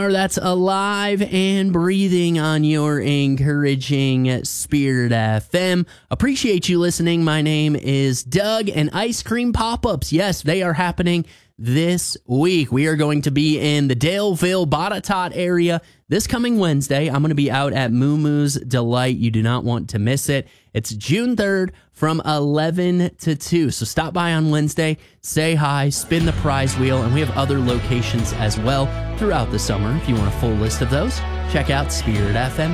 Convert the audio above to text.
That's alive and breathing on your encouraging Spirit FM. Appreciate you listening. My name is Doug, and Ice Cream Pop-Ups, yes, they are happening this week. We are going to be in the Daleville, Botetourt area this coming Wednesday. I'm going to be out at Moo Moo's Delight. You do not want to miss it. It's June 3rd from 11 to 2. So stop by on Wednesday, say hi, spin the prize wheel, and we have other locations as well throughout the summer. If you want a full list of those, check out Spirit FM.